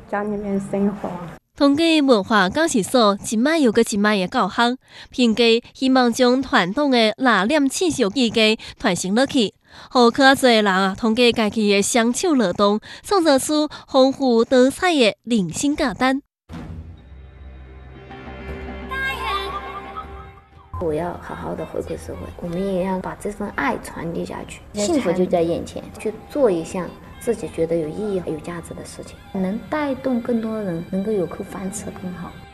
家里面生活。 通过文化教习所一摆又个一摆的教学，评价希望将传统的拿念刺绣技艺传承落去，让更多人通过家己的双手劳动，创造出丰富多彩的人生价值。 我要好好的回馈社会，我们也要把这份爱传递下去。幸福就在眼前，去做一项自己觉得有意义、有价值的事情，能带动更多人能够有口饭吃更好。